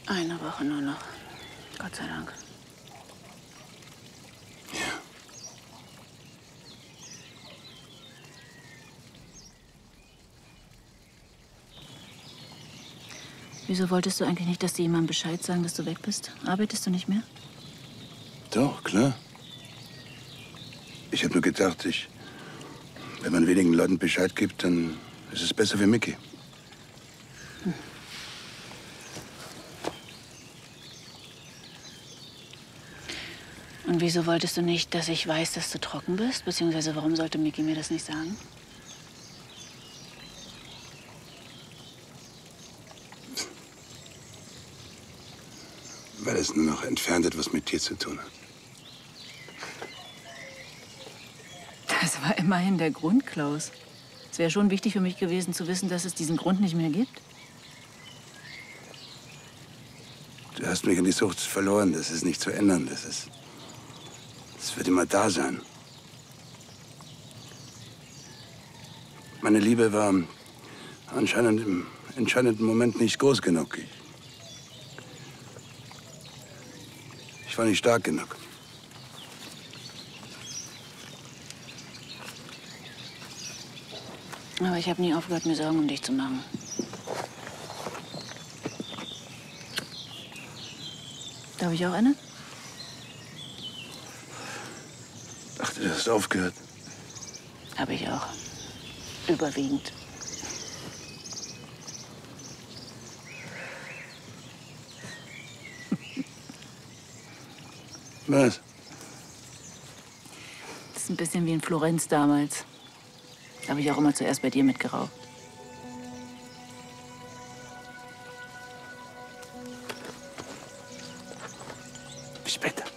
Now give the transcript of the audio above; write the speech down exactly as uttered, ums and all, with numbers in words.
Eine Woche nur noch. Gott sei Dank. Ja. Wieso wolltest du eigentlich nicht, dass dir jemand Bescheid sagen, dass du weg bist? Arbeitest du nicht mehr? Doch, klar. Ich habe nur gedacht, ich, wenn man wenigen Leuten Bescheid gibt, dann ist es besser für Micky. Hm. Und wieso wolltest du nicht, dass ich weiß, dass du trocken bist? Beziehungsweise warum sollte Micky mir das nicht sagen? Weil es nur noch entfernt etwas mit dir zu tun hat. Das war immerhin der Grund, Klaus. Es wäre schon wichtig für mich gewesen, zu wissen, dass es diesen Grund nicht mehr gibt. Du hast mich in die Sucht verloren. Das ist nicht zu ändern. Das ist... Das wird immer da sein. Meine Liebe war anscheinend im entscheidenden Moment nicht groß genug. Ich, ich war nicht stark genug. Aber ich habe nie aufgehört, mir Sorgen um dich zu machen. Darf ich auch eine? Ich dachte, du hast aufgehört. Habe ich auch. Überwiegend. Was? Das ist ein bisschen wie in Florenz damals. Da habe ich auch immer zuerst bei dir mitgeraucht. Bis später.